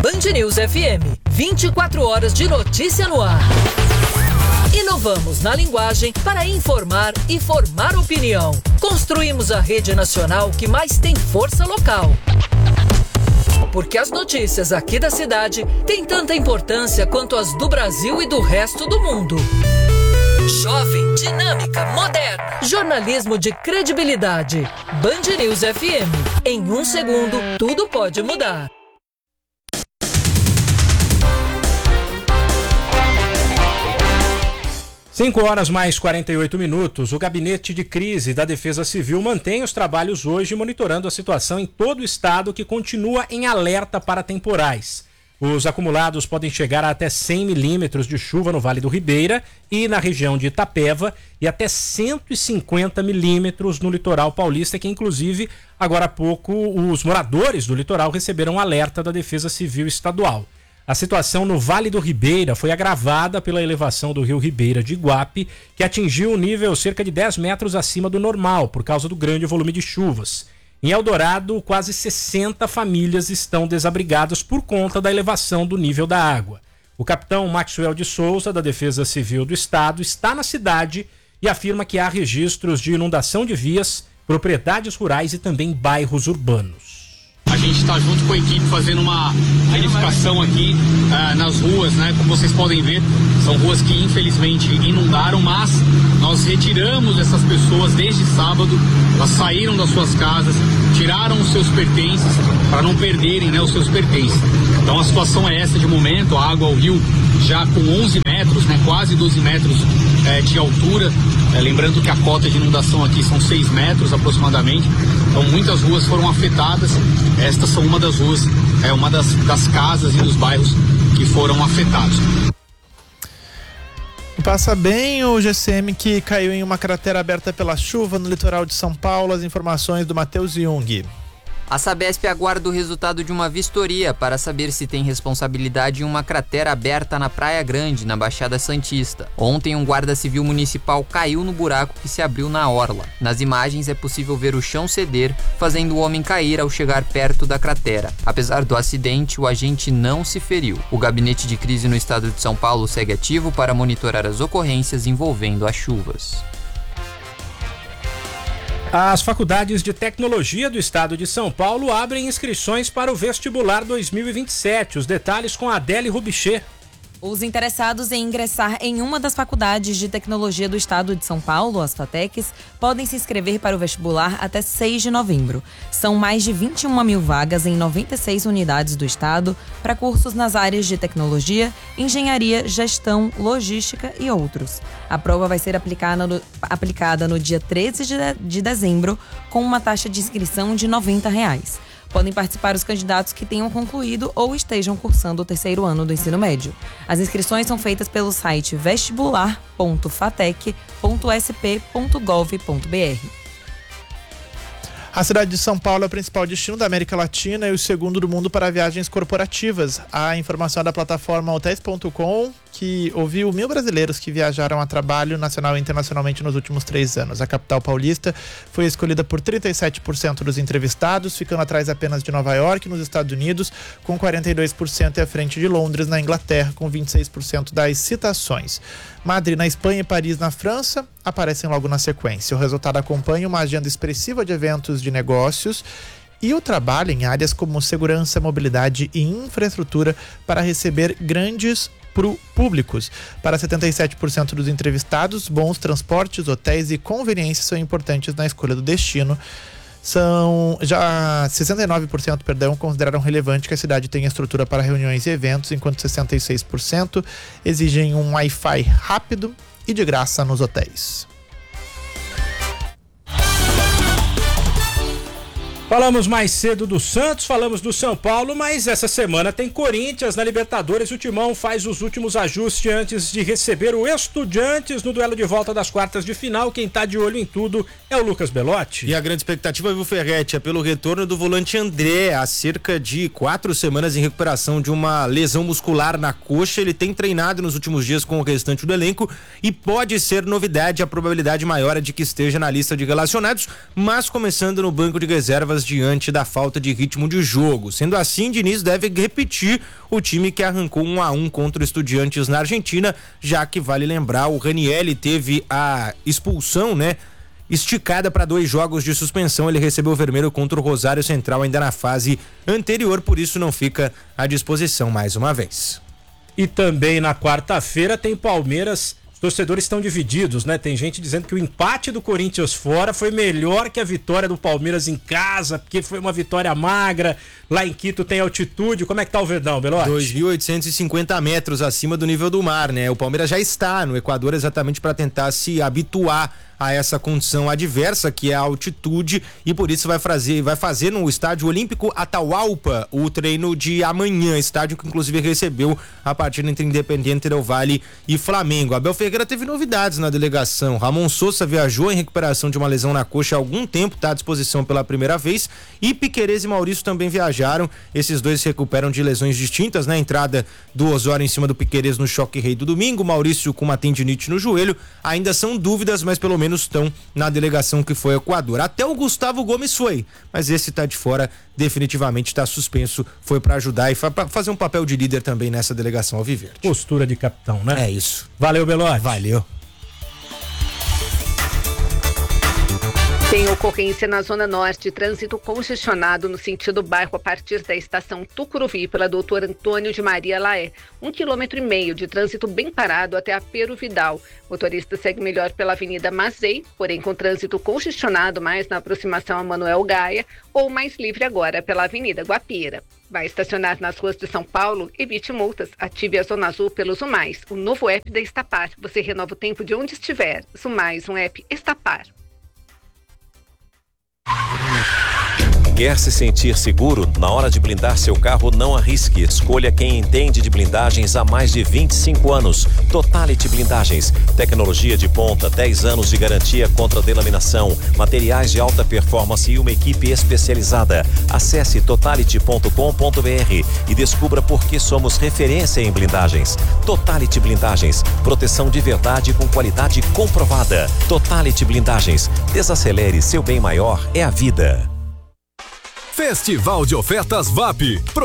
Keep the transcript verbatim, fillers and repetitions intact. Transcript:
Band News F M, vinte e quatro horas de notícia no ar. Inovamos na linguagem para informar e formar opinião. Construímos a rede nacional que mais tem força local. Porque as notícias aqui da cidade têm tanta importância quanto as do Brasil e do resto do mundo. Jovem, dinâmica, moderna. Jornalismo de credibilidade. Band News F M. Em um segundo, tudo pode mudar. cinco horas mais quarenta e oito minutos. O Gabinete de Crise da Defesa Civil mantém os trabalhos hoje monitorando a situação em todo o estado, que continua em alerta para temporais. Os acumulados podem chegar a até cem milímetros de chuva no Vale do Ribeira e na região de Itapeva e até cento e cinquenta milímetros no litoral paulista, que inclusive agora há pouco os moradores do litoral receberam alerta da Defesa Civil Estadual. A situação no Vale do Ribeira foi agravada pela elevação do rio Ribeira de Iguape, que atingiu um nível cerca de dez metros acima do normal por causa do grande volume de chuvas. Em Eldorado, quase sessenta famílias estão desabrigadas por conta da elevação do nível da água. O capitão Maxwell de Souza, da Defesa Civil do Estado, está na cidade e afirma que há registros de inundação de vias, propriedades rurais e também bairros urbanos. A gente está junto com a equipe fazendo uma verificação aqui uh, nas ruas, né? Como vocês podem ver, são ruas que infelizmente inundaram, mas nós retiramos essas pessoas desde sábado. Elas saíram das suas casas, tiraram os seus pertences para não perderem, né, os seus pertences. Então a situação é essa de momento. A água, o rio já com onze metros, né, quase doze metros é, de altura. É, lembrando que a cota de inundação aqui são seis metros aproximadamente. Então muitas ruas foram afetadas. Estas são uma das ruas, é uma das, das casas e dos bairros que foram afetados. Passa bem o G C M que caiu em uma cratera aberta pela chuva no litoral de São Paulo. As informações do Matheus Jung. A Sabesp aguarda o resultado de uma vistoria para saber se tem responsabilidade em uma cratera aberta na Praia Grande, na Baixada Santista. Ontem, um guarda civil municipal caiu no buraco que se abriu na orla. Nas imagens é possível ver o chão ceder, fazendo o homem cair ao chegar perto da cratera. Apesar do acidente, o agente não se feriu. O Gabinete de Crise no estado de São Paulo segue ativo para monitorar as ocorrências envolvendo as chuvas. As faculdades de tecnologia do estado de São Paulo abrem inscrições para o vestibular dois mil e vinte e sete. Os detalhes com a Adele Rubichê. Os interessados em ingressar em uma das faculdades de tecnologia do estado de São Paulo, as FATECs, podem se inscrever para o vestibular até seis de novembro. São mais de vinte e uma mil vagas em noventa e seis unidades do estado para cursos nas áreas de tecnologia, engenharia, gestão, logística e outros. A prova vai ser aplicada no, aplicada no dia treze de dezembro, com uma taxa de inscrição de noventa reais. Podem participar os candidatos que tenham concluído ou estejam cursando o terceiro ano do ensino médio. As inscrições são feitas pelo site vestibular ponto fatec ponto s p ponto gov ponto b r. A cidade de São Paulo é o principal destino da América Latina e o segundo do mundo para viagens corporativas. A informação é da plataforma hotéis ponto com, que ouviu mil brasileiros que viajaram a trabalho nacional e internacionalmente nos últimos três anos. A capital paulista foi escolhida por trinta e sete por cento dos entrevistados, ficando atrás apenas de Nova York, nos Estados Unidos, com quarenta e dois por cento, e à frente de Londres, na Inglaterra, com vinte e seis por cento das citações. Madrid, na Espanha, e Paris, na França, aparecem logo na sequência. O resultado acompanha uma agenda expressiva de eventos de negócios e o trabalho em áreas como segurança, mobilidade e infraestrutura para receber grandes públicos. Para setenta e sete por cento dos entrevistados, bons transportes, hotéis e conveniências são importantes na escolha do destino. São já sessenta e nove por cento, perdão, consideram relevante que a cidade tenha estrutura para reuniões e eventos, enquanto sessenta e seis por cento exigem um Wi-Fi rápido e de graça nos hotéis. Falamos mais cedo do Santos, falamos do São Paulo, mas essa semana tem Corinthians na Libertadores. O Timão faz os últimos ajustes antes de receber o Estudiantes no duelo de volta das quartas de final. Quem tá de olho em tudo é o Lucas Belotti. E a grande expectativa, viu, Ferretti, é pelo retorno do volante André, há cerca de quatro semanas em recuperação de uma lesão muscular na coxa. Ele tem treinado nos últimos dias com o restante do elenco e pode ser novidade. A probabilidade maior é de que esteja na lista de relacionados, mas começando no banco de reservas Palmeiras diante da falta de ritmo de jogo. Sendo assim, Diniz deve repetir o time que arrancou um a um contra o Estudiantes na Argentina, já que vale lembrar, o Ranieri teve a expulsão, né? esticada para dois jogos de suspensão. Ele recebeu o vermelho contra o Rosário Central ainda na fase anterior, por isso não fica à disposição mais uma vez. E também na quarta-feira tem Palmeiras. Os torcedores estão divididos, né? Tem gente dizendo que o empate do Corinthians fora foi melhor que a vitória do Palmeiras em casa, porque foi uma vitória magra. Lá em Quito tem altitude. Como é que tá o Verdão, Belotti? dois mil oitocentos e cinquenta metros acima do nível do mar, né? O Palmeiras já está no Equador exatamente para tentar se habituar a essa condição adversa que é a altitude, e por isso vai fazer, vai fazer no estádio Olímpico Atahualpa o treino de amanhã, estádio que inclusive recebeu a partida entre Independiente del Valle e Flamengo. Abel Ferreira teve novidades na delegação. Ramon Sousa viajou em recuperação de uma lesão na coxa há algum tempo, está à disposição pela primeira vez, e Piquerez e Maurício também viajaram. Esses dois se recuperam de lesões distintas, na entrada do Osório em cima do Piquerez no choque rei do domingo, Maurício com uma tendinite no joelho. Ainda são dúvidas, mas pelo menos estão na delegação que foi Equador. Até o Gustavo Gomes foi, mas esse tá de fora, definitivamente está suspenso, foi para ajudar e para fazer um papel de líder também nessa delegação alviverde. Postura de capitão, né? É isso. Valeu, Belotti. Valeu. Tem ocorrência na Zona Norte, trânsito congestionado no sentido bairro a partir da estação Tucuruvi pela doutor Antônio de Maria Laé. Um quilômetro e meio de trânsito bem parado até a Pero Vidal. O motorista segue melhor pela Avenida Mazei, porém com trânsito congestionado mais na aproximação a Manuel Gaia, ou mais livre agora pela Avenida Guapira. Vai estacionar nas ruas de São Paulo? Evite multas. Ative a Zona Azul pelo Zumais, o novo app da Estapar. Você renova o tempo de onde estiver. Zumais, um app Estapar. Quer se sentir seguro? Na hora de blindar seu carro, não arrisque. Escolha quem entende de blindagens há mais de vinte e cinco anos. Totality Blindagens. Tecnologia de ponta, dez anos de garantia contra delaminação, materiais de alta performance e uma equipe especializada. Acesse totality ponto com ponto b r e descubra por que somos referência em blindagens. Totality Blindagens. Proteção de verdade com qualidade comprovada. Totality Blindagens. Desacelere, seu bem maior é a vida. Festival de Ofertas V A P.